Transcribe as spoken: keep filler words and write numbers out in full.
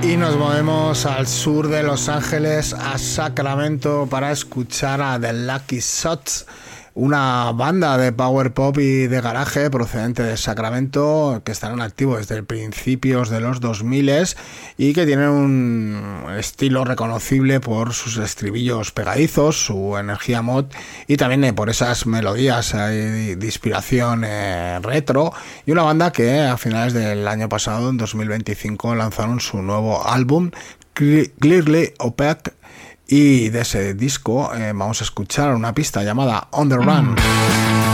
Y nos movemos al sur de Los Ángeles, a Sacramento, para escuchar a The Lucky Shots, una banda de power pop y de garaje procedente de Sacramento que están en activo desde principios de los dos mil y que tienen un estilo reconocible por sus estribillos pegadizos, su energía mod y también por esas melodías eh, de inspiración eh, retro, y una banda que a finales del año pasado, en dos mil veinticinco, lanzaron su nuevo álbum Clearly Opaque. Y de ese disco eh, vamos a escuchar una pista llamada On The Run.